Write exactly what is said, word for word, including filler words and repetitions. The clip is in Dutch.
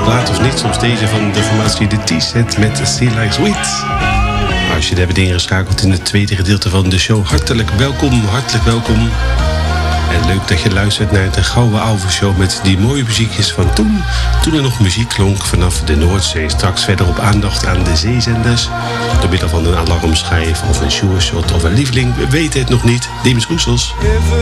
plaat of niet. Soms deze van de formatie de T-set met Sea Like Sweet. Als je daar bent ingeschakeld in het tweede gedeelte van de show, hartelijk welkom, hartelijk welkom. En leuk dat je luistert naar de Gouden Ouwe Show met die mooie muziekjes van toen. Toen er nog muziek klonk vanaf de Noordzee. Straks verder op aandacht aan de zeezenders. Door middel van een alarmschijf of een sure shot of een lieveling. We weten het nog niet. Demis Roesels. If